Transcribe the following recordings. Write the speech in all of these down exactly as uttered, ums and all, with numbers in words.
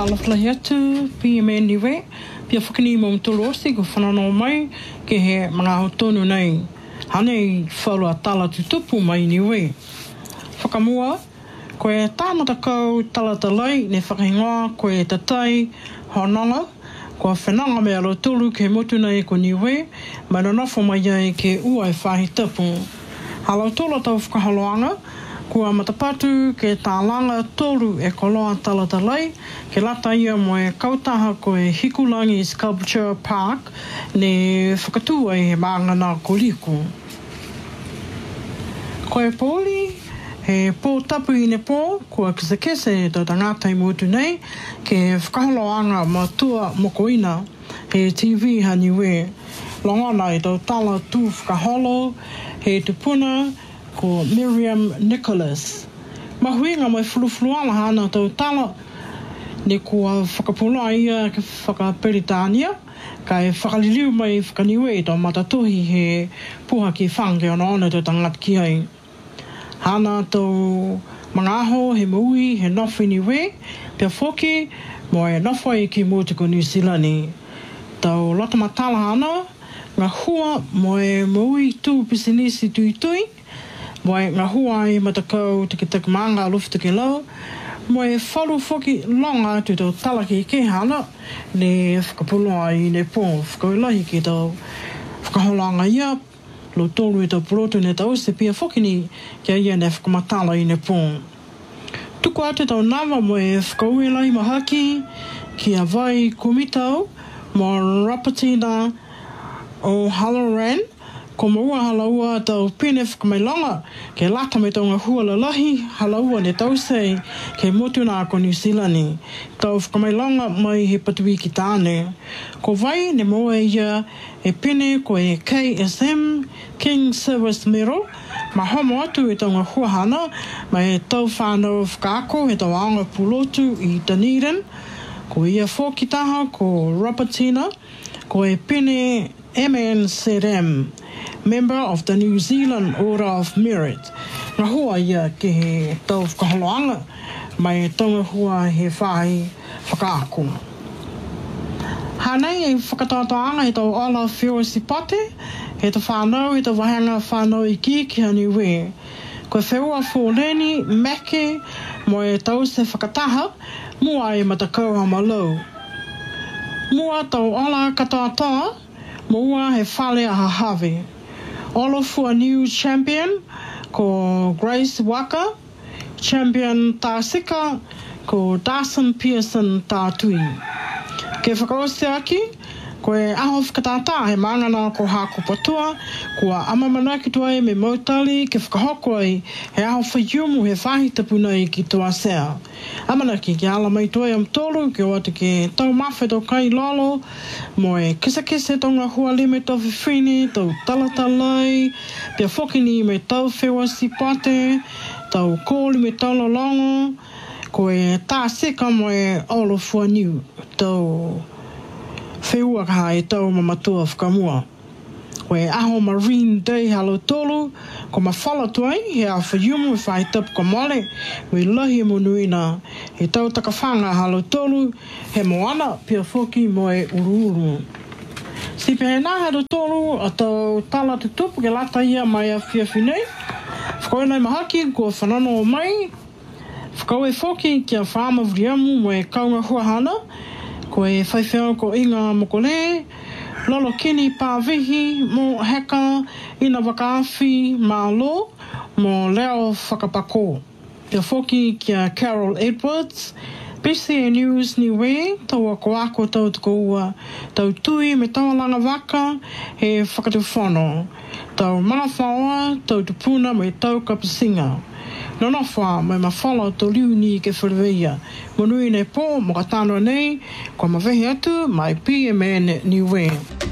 Tālaflahi atu, P M N niwe, pia whakini mo mtolosi ko whanano mai ke he mga hotonu nei. Hanei whalua tala tutupu mai niwe. Whakamua, koe tāmata kau talatalai ne whakahingoa koe tatai honanga, kua whenanga me alo tolu ke motu nei ko niwe, mai nanofo mai ai ke ua e whahi tapu. Halau tola tau whakahaloanga, kua matapatu ke tālanga tolu e koloa talatalai, ke lata ia mo e kautaha ko e Hikulangi Sculpture Park, ne whakatua e maangana ko liku. Ko e pōli, he pō tapu i ne pō, kua kisa kese tau tangatai motu nei, ke whakahaloanga matua mokoina, he T V ha niwe. Longana i tau tala tū whakaholo, he tupuna, ko Miriam Nicholas. Mahuinga mai fulufuluala hana tau tala, ne kua whakapulua ia ke whakaperitania, kai whakaliliu mai whakaniwe i tau matatohi he puha ki whange ona ona tau tangat ki ai. Hana tau mga aho he maui he nofi niwe, pia whoki mo e nofo i ki mūtu ko New Zealand. Tau lota matala hana, ngā hua mo e maui tū pisinisi tui tui, mo e ngā hua i matakau te ki tak maanga lufu te ki lau, mo e whalu whoki longa tu tau talaki ke hana, ne whakapulua i ne pō, whakauilahi ki tau whakaholanga ia, lo tolu i tau purotu ne tau se pia whoki ni kia ia ne whakamatala i ne pō. Tuku atu tau nawa mo e whakauilahi mahaki, kia vai kumitau, mo Rapatina o Halloran, ko maua halaua tau pene whakamailanga, ke lata me tau ngā hua lalahi, halaua ne tau sei, ke motu nā ko New Zealand. Tau whakamailanga mai he patui ki tāne. Ko vai ne moa ia e pene ko e K S M, King Service Medal, ma homo atu e tau ngā hua hana, mai e tau whānau whakaako he tau aonga pulotu i Dunedin, ko ia whoki taha ko Rapatina, ko e pene M N Z M, Member of the New Zealand Order of Merit. Ngā hua ia ke he tau whakaholoanga, mai taunga hua he whahi whakaako. Hanei e whakatatoanga he tau ala whio si pate, he tau whanau, he tau wahanga whanau i ki ki hani we. Koe wheua fōleni, meke, mo e tau se whakataha, mua e matakau ha malau. Mua tau ala katoatoa, mua he whale a hahave. Olofua new champion, ko Grace Waka, champion Tāsika, ko Dawson Pearson Tātui. Ke whakaose aki, ko e aho whakatātā he maangana ko hāko patua, kua amamanaki tuai me mautali ke whakahoko ai he aho whaiumu he whahi tapuna i ki tua sea. Amanaki ki ala mai tuai am tolu, ke oate ke tau mawhi tau kai lolo, mo e kisa kise tau ngā hua lime tau whiwhini, tau talatalai, pia whokini me tau whewa si pate, tau kōli me tau lolongo, ko e tā seka mo e Olofua New, tau wheua kaha e tau mamatua whakamua. Ko e aho Marine Day halo tolu, ko ma whala tuai, he a whaiumu e whai tapu ka mole, we lahi e monuina, he tau takawhanga halo tolu, he moana pia whoki mo e uruuru. Si pehe nā halo tolu, a tau tala te tupu ke lata ia mai a whiawhinei, whakau nei mahaki, ko whanano o mai, whakau e whoki kia whaama vriamu mo e kaunga huahana, ko e whaiwheo ko inga mokole, lolo kini pāwihi mo heka ina wakawhi mālo mo leo whakapako. Pia whoki kia Carol Edwards, B C N News niwe, tau a koako tau tuko ua, tau tui me tawalanga waka he whakatuwhono, tau manawhaoa, tau tupuna me tau kapasinga. Nona wha mai mawhala to liuni ke whareweia. Monui nei pō, mo ka tānoa nei, kua mawehi atu, mai P M N niwe.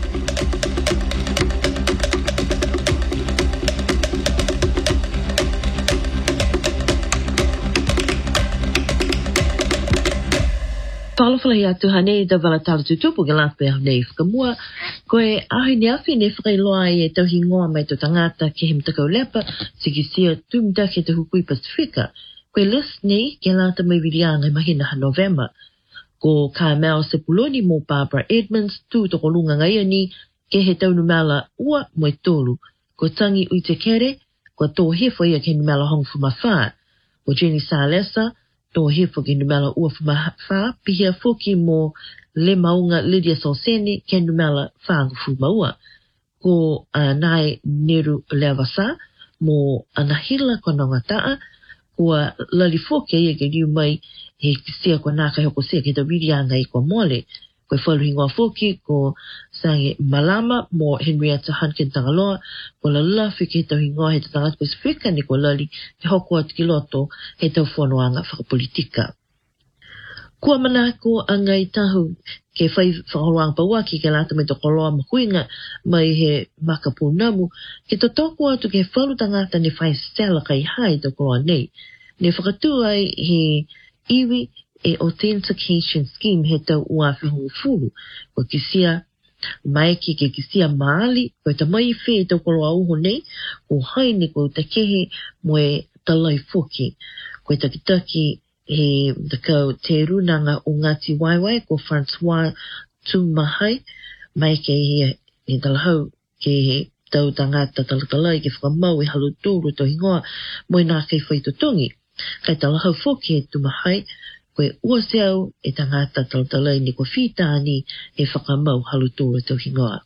Palafalahi atu hanei da wala tala tutupu ke lape hanei whakamua. Koe ahi ni awhi ne whakailoa i e tauhi ngoa mai to tangata ke he mtakau lepa siki sia tumida ke te hukui Pasifika. Koe lis nei ke lata mai wirianga i mahina ha November. Ko Carmel Sepuloni mo Barbara Edmonds tu to kolunga ngai ni ke he tau numala ua mo tolu. Ko tangi ui te kere, ko tō hefo ia ke numala hong fumawha. Ko Jenny Salesa, tō hefo ke numala ua fumawha, pihia foki mo le maunga Lydia Solseni ke numala whaangu fumaua. Ko uh, Nai Neru Levasa, mo anahila ko nongataa, kua lali foki ia ke liu mai he kisia ko naka hoko sia ke tawiri anga i kua mole. Koe whaluhingoa foki ko Sange Malama mo Henrietta Hankin Tangaloa, ko la lafi ke tau hingoa he tatangata Pasifika ni ko lali he hoko atu ki loto he tau whonoanga whakapolitika. Kua manako anga i tahu ke whai whakaroang pawaki ke lata me tokoloa mahuinga mai he makapunamu, ke to toko atu ke whalu tangata ni whai stela kai hai tokoloa nei. Ne whakatua ai he iwi e authentication scheme he tau uafi hongu fulu. Ko kisia maiki ke kisia maali, ko ta mai whi tau koloa uho nei, ko haini ko ta kehe mo e talai foki. Ko ta kitaki he takau te runanga o Ngati Waiwai ko Francois Tumahai, mai ke he he talahau ke he tau tangata talatalai ke whakamau e haluturu to hingoa mo i nā kei whaitotongi. Kai talahau foki he Tumahai, koe ua seau e tangata talatalai ni ko whitāni e whakamau haluturu to hingoa.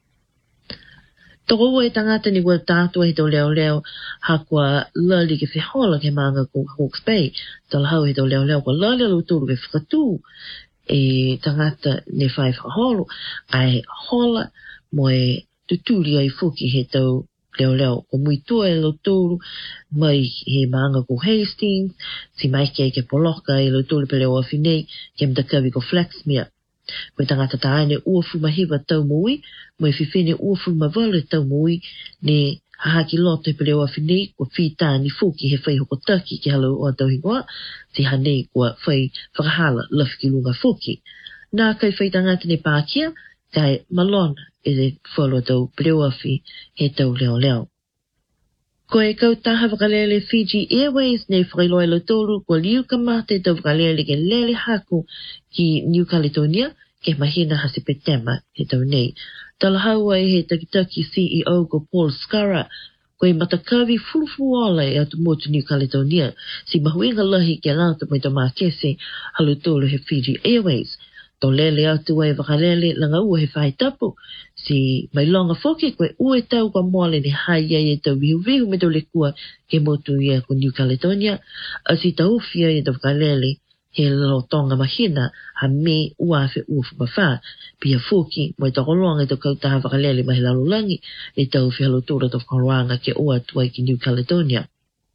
Toko ua e tangata ni kua tātua he tau leo leo ha kua lali ke whihola ke maanga ko Hawke's Bay. Talahau he tau leo leo kua lali haluturu ke whakatū e tangata ne whai whakaholo ai hola mo e tuturi ai fuki he tau leo leo ko muitua e loturu mai he maanga ko Hastings, si mai ke ke poloka e loturu pe leo awhinei ke mtakawi ko Flaxmere. Koe tangata taane ua fumahiwa tau mui, mo e whiwhene ua fumawale tau mui, ne hahaki loto he peleo awhinei ko whitāni fuki he whai hoko taki ke halo o tau hingoa, si hanei kua whai whakahala lawhiki lunga fuki. Nā kai whai tangata ne pākia, kai malona e le whalo tau peleo awhi he tau leo leo. Ko e kau taha wakalele Fiji Airways nei whakailoa lo tolu ko liu kamate tau wakalele ke lele haku ki New Caledonia ke mahina hasipetema he tau nei. Talahaua e he takitaki C E O ko Paul Scara ko e matakawi fulufuala e atu motu New Caledonia si mahuinga lahi ke lata mai tau makese halu tolu he Fiji Airways. Tō lele atu e wakalele langa ua he whai tapu. Si mai longa foki koe ue tau kwa moale ni hai ai e tau vihu vihu me tau le kua ke motu ia ko New Caledonia. A si tau fia e tau wakalele he lo tonga mahina ha me uafe ufu mawha. Pia foki mo e tau kolonga e tau kautaha wakalele mahi lalulangi e tau fia lo tura tau whakaroanga ke ua tuai ki New Caledonia.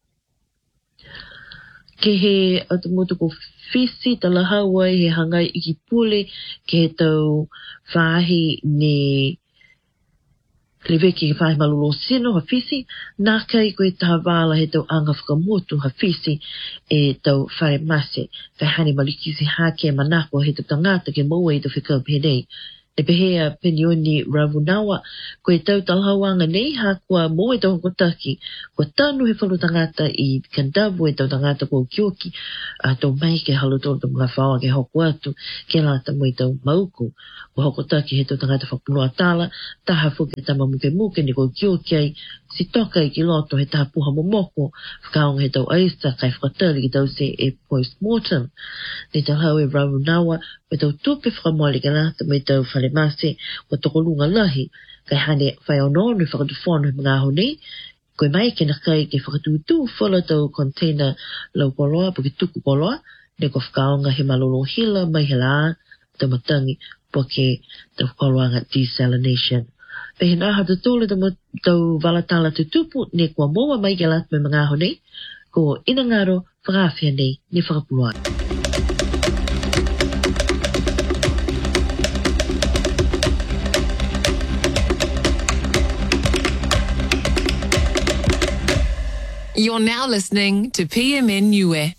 Ke he atu motu ko Fisi talahau ai he hangai iki pule ke he tau whahi ne leweki ke whahi malolo sino ha Fisi, nā kai koe taha wāla he tau anga whakamotu ha Fisi e tau whare mase, kai hani malikisi hake manako he tau tangata ke maua i tau whikau penei. E pehea penioni Ravunawa, koe tau talhauanga nei ha kua mo e tau hokotaki, kua tanu he whalu tangata i Kandavu e tau tangata kua Kioki, a tau mai ke halutoro tau mga whaua ke hoku atu, ke lata mo i tau mauku. Kua hokotaki he tau tangata whapunua tala, taha fuke tama muke muke ni kua Kioki ai, si toka i ki loto he taha puha momoko, whakaonga he tau aista kai whakatari ki tau se e post-mortem. Ni tau hau e Ravunawa, me tau tupe whakamoli ke lata me tau whale mase o tokolunga lahi, kai hane whai ononu whakatuwhonu he mga aho nei, koe mai ke nakai ke whakatutu whala tau container lau koloa, po ke tuku koloa, ne ko whakaonga he malolo hila mai he la, tau matangi, po ke tau koloanga desalination. Pehe nā hata tōle tau walatala tutupu, ne kua moa mai ke lat me mga aho nei, ko ina ngaro whakawhia nei ni whakapulua. You're now listening to P M N Niue.